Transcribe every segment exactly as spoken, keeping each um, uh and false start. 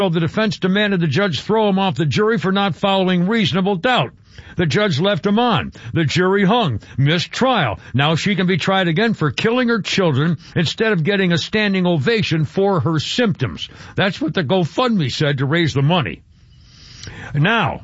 So the defense demanded the judge throw him off the jury for not following reasonable doubt. The judge left him on. The jury hung. Missed trial. Now she can be tried again for killing her children instead of getting a standing ovation for her symptoms. That's what the GoFundMe said to raise the money. Now,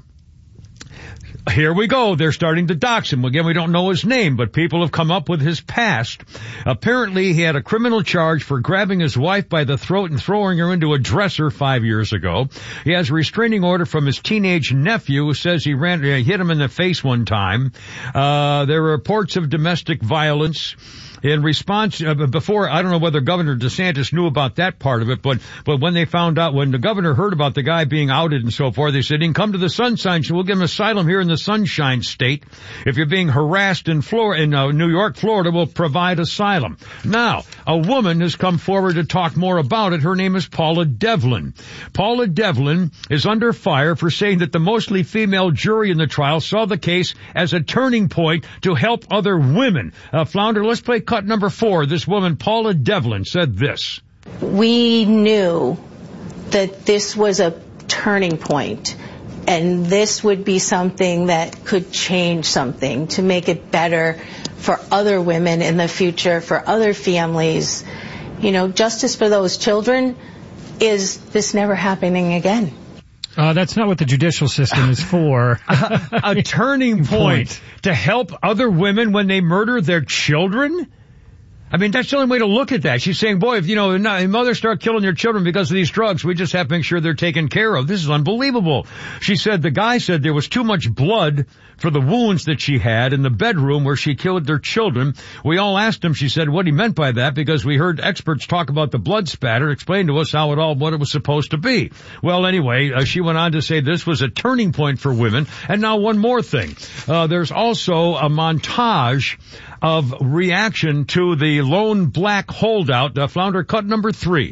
here we go. They're starting to dox him. Again, we don't know his name, but people have come up with his past. Apparently, he had a criminal charge for grabbing his wife by the throat and throwing her into a dresser five years ago. He has a restraining order from his teenage nephew who says he ran, he hit him in the face one time. Uh, there are reports of domestic violence. In response, uh, before, I don't know whether Governor DeSantis knew about that part of it, but, but when they found out, when the governor heard about the guy being outed and so forth, they said, he can come to the Sunshine State. We'll give him asylum here in the Sunshine State. If you're being harassed in Florida, in uh, New York, Florida, we'll provide asylum. Now, a woman has come forward to talk more about it. Her name is Paula Devlin. Paula Devlin is under fire for saying that the mostly female jury in the trial saw the case as a turning point to help other women. Uh, Flounder, let's play cut number four. This woman, Paula Devlin, said this. We knew that this was a turning point, and this would be something that could change something to make it better for other women in the future, for other families. You know, justice for those children. Is this never happening again? Uh, that's not what the judicial system is for. a, a turning point, point to help other women when they murder their children? I mean, that's the only way to look at that. She's saying, boy, if, you know, mothers start killing their children because of these drugs, we just have to make sure they're taken care of. This is unbelievable. She said the guy said there was too much blood for the wounds that she had in the bedroom where she killed their children. We all asked him, she said, what he meant by that, because we heard experts talk about the blood spatter, explain to us how it all, what it was supposed to be. Well, anyway, uh, she went on to say this was a turning point for women. And now one more thing. Uh, there's also a montage of reaction to the lone black holdout, uh, Flounder, cut number three.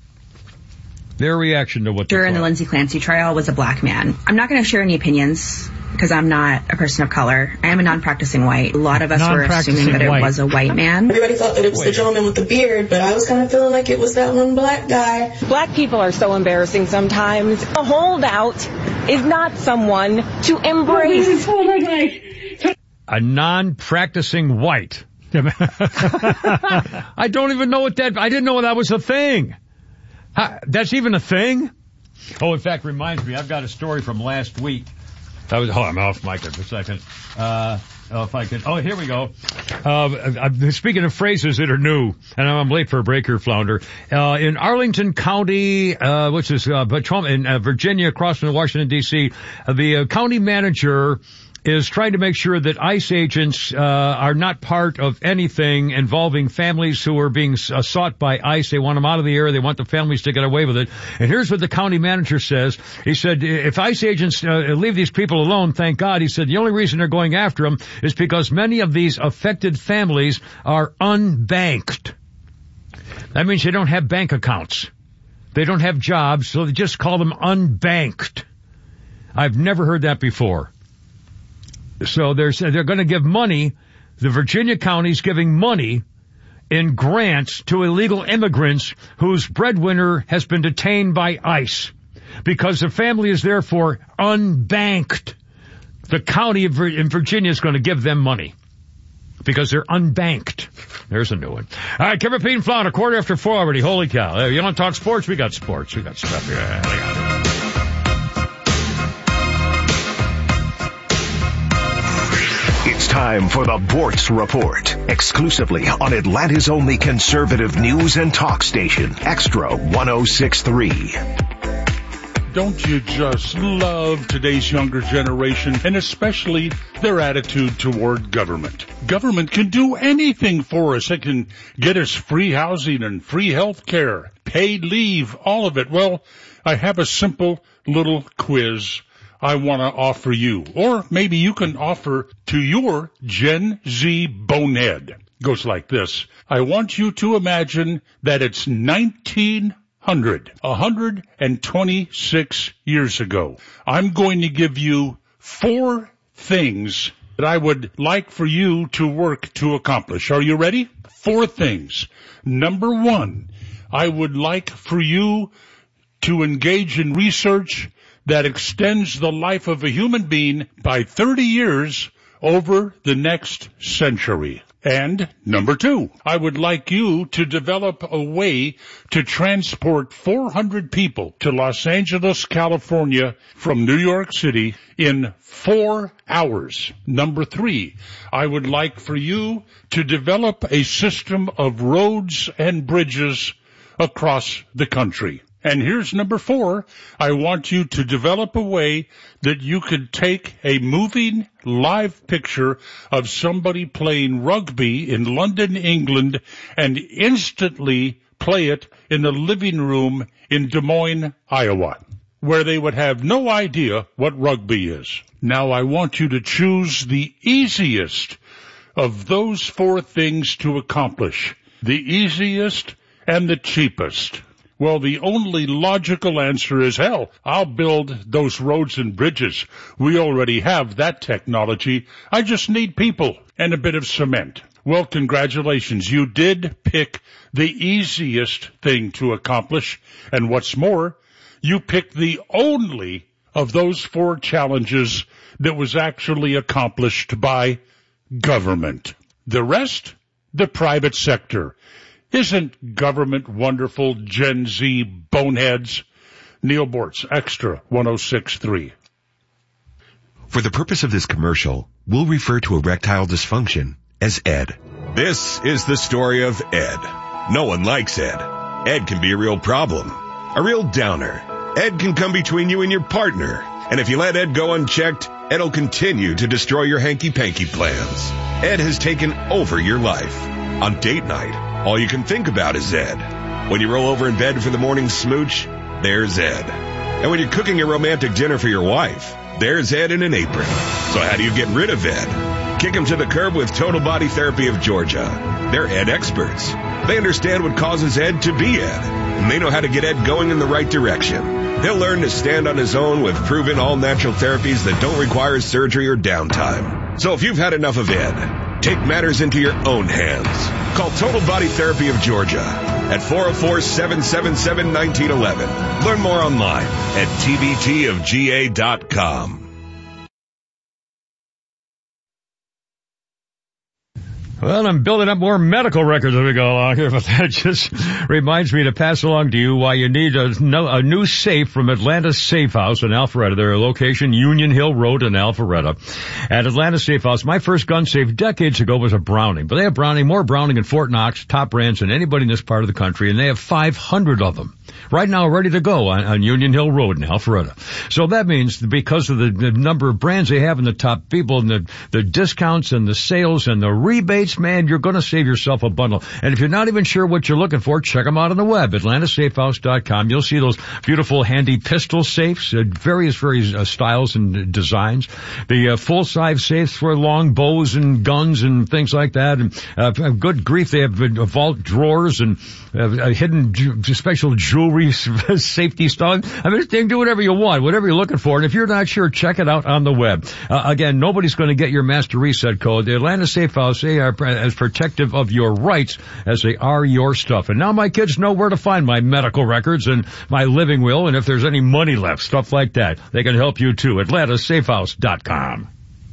Their reaction to what the in the Lindsay Clancy trial was a black man. I'm not going to share any opinions because I'm not a person of color. I am a non-practicing white. A lot of us were assuming that white. It was a white man. Everybody thought that it was Wait. the gentleman with the beard, but I was kind of feeling like it was that one black guy. Black people are so embarrassing sometimes. A holdout is not someone to embrace. A non-practicing white. I don't even know what that, I didn't know that was a thing. How, that's even a thing? Oh, in fact, reminds me, I've got a story from last week. That was, oh, I'm off mic for a second. Uh, oh, if I can, oh, here we go. Uh, speaking of phrases that are new, and I'm late for a break here, Flounder. Uh, in Arlington County, uh, which is, uh, in uh, Virginia, across from Washington, D C, uh, the uh, county manager is trying to make sure that ICE agents uh, are not part of anything involving families who are being uh, sought by ICE. They want them out of the area. They want the families to get away with it. And here's what the county manager says. He said, if ICE agents uh, leave these people alone, thank God, he said, the only reason they're going after them is because many of these affected families are unbanked. That means they don't have bank accounts. They don't have jobs, so they just call them unbanked. I've never heard that before. So they're, they're going to give money, the Virginia county's giving money in grants to illegal immigrants whose breadwinner has been detained by ICE because the family is therefore unbanked. The county of in Virginia is going to give them money because they're unbanked. There's a new one. All right, Kevin Pete and Flounder, quarter after four already. Holy cow. You want to talk sports? We got sports. We got stuff here. Yeah, It's time for the Bortz Report, exclusively on Atlanta's only conservative news and talk station, Extra one oh six point three. Don't you just love today's younger generation, and especially their attitude toward government? Government can do anything for us. It can get us free housing and free health care, paid leave, all of it. Well, I have a simple little quiz I want to offer you, or maybe you can offer to your Gen Z bonehead. Goes like this. I want you to imagine that it's nineteen hundred, one hundred twenty-six years ago. I'm going to give you four things that I would like for you to work to accomplish. Are you ready? Four things. Number one, I would like for you to engage in research that extends the life of a human being by thirty years over the next century. And number two, I would like you to develop a way to transport four hundred people to Los Angeles, California from New York City in four hours. Number three, I would like for you to develop a system of roads and bridges across the country. And here's number four. I want you to develop a way that you could take a moving live picture of somebody playing rugby in London, England, and instantly play it in the living room in Des Moines, Iowa, where they would have no idea what rugby is. Now I want you to choose the easiest of those four things to accomplish. The easiest and the cheapest. Well, the only logical answer is, hell, I'll build those roads and bridges. We already have that technology. I just need people and a bit of cement. Well, congratulations. You did pick the easiest thing to accomplish. And what's more, you picked the only of those four challenges that was actually accomplished by government. The rest, the private sector. Isn't government wonderful, Gen Z boneheads? Neil Bortz, Extra one oh six point three. For the purpose of this commercial, we'll refer to erectile dysfunction as Ed. This is the story of Ed. No one likes Ed. Ed can be a real problem, a real downer. Ed can come between you and your partner. And if you let Ed go unchecked, Ed'll continue to destroy your hanky-panky plans. Ed has taken over your life. On date night, all you can think about is Ed. When you roll over in bed for the morning smooch, there's Ed. And when you're cooking a romantic dinner for your wife, there's Ed in an apron. So how do you get rid of Ed? Kick him to the curb with Total Body Therapy of Georgia. They're Ed experts. They understand what causes Ed to be Ed, and they know how to get Ed going in the right direction. He'll learn to stand on his own with proven all-natural therapies that don't require surgery or downtime. So if you've had enough of Ed, take matters into your own hands. Call Total Body Therapy of Georgia at four oh four, seven seven seven, one nine one one. Learn more online at T B T of G A dot com. Well, I'm building up more medical records as we go along here, but that just reminds me to pass along to you why you need a, a new safe from Atlanta Safe House in Alpharetta. Their location, Union Hill Road in Alpharetta. At Atlanta Safe House, my first gun safe decades ago was a Browning, but they have Browning, more Browning in Fort Knox, top brands than anybody in this part of the country, and they have five hundred of them right now ready to go on, on Union Hill Road in Alpharetta. So that means because of the, the number of brands they have and the top people and the, the discounts and the sales and the rebates, man, you're going to save yourself a bundle. And if you're not even sure what you're looking for, check them out on the web, atlanta safe house dot com. You'll see those beautiful handy pistol safes, uh, various, various uh, styles and designs. The uh, full-size safes for long bows and guns and things like that. And uh, good grief, they have uh, vault drawers and uh, hidden ju- special jewelry, safety stuff. I mean, they can do whatever you want, whatever you're looking for. And if you're not sure, check it out on the web. Uh, again, nobody's going to get your master reset code. The Atlanta Safe House, they are as protective of your rights as they are your stuff. And now my kids know where to find my medical records and my living will, and if there's any money left, stuff like that. They can help you too. atlanta safe house dot com.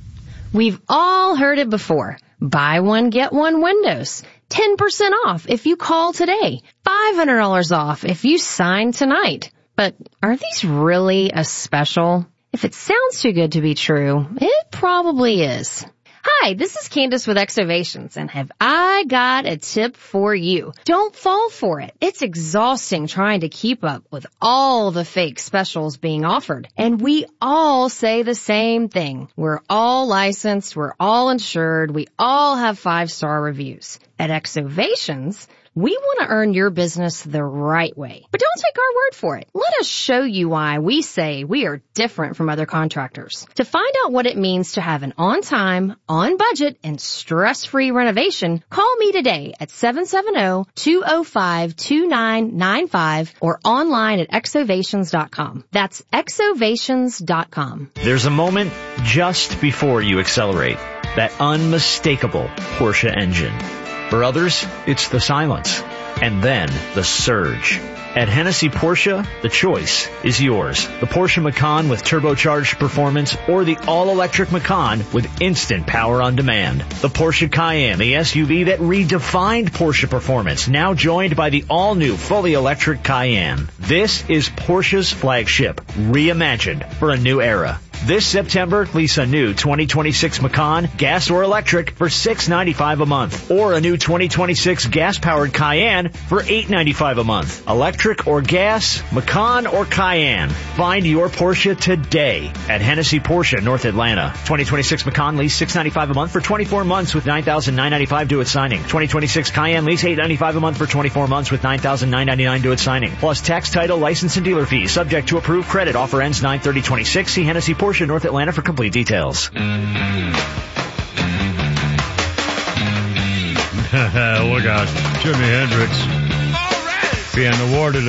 We've all heard it before. Buy one, get one Windows. ten percent off if you call today. five hundred dollars off if you sign tonight. But are these really a special? If it sounds too good to be true, it probably is. Hi, this is Candace with Exovations, and have I got a tip for you. Don't fall for it. It's exhausting trying to keep up with all the fake specials being offered. And we all say the same thing. We're all licensed, we're all insured, we all have five-star reviews. At Exovations, we want to earn your business the right way. But don't take our word for it. Let us show you why we say we are different from other contractors. To find out what it means to have an on-time, on-budget, and stress-free renovation, call me today at seven seven zero, two zero five, two nine nine five or online at exovations dot com. That's exovations dot com. There's a moment just before you accelerate. That unmistakable Porsche engine. For others, it's the silence, and then the surge. At Hennessy Porsche, the choice is yours. The Porsche Macan with turbocharged performance or the all-electric Macan with instant power on demand. The Porsche Cayenne, the S U V that redefined Porsche performance, now joined by the all-new fully electric Cayenne. This is Porsche's flagship, reimagined for a new era. This September, lease a new twenty twenty-six Macan, gas or electric, for six hundred ninety-five dollars a month, or a new twenty twenty-six gas-powered Cayenne for eight hundred ninety-five dollars a month. Electric or gas, Macan or Cayenne. Find your Porsche today at Hennessy Porsche, North Atlanta. twenty twenty-six Macan lease six hundred ninety-five dollars a month for twenty-four months with nine thousand nine hundred ninety-five dollars due at signing. twenty twenty-six Cayenne lease eight hundred ninety-five dollars a month for twenty-four months with nine thousand nine hundred ninety-nine dollars due at signing. Plus tax, title, license, and dealer fees subject to approved credit. Offer ends nine thirty twenty-six. See Hennessy Porsche, North Atlanta for complete details. Look out. Jimi Hendrix being awarded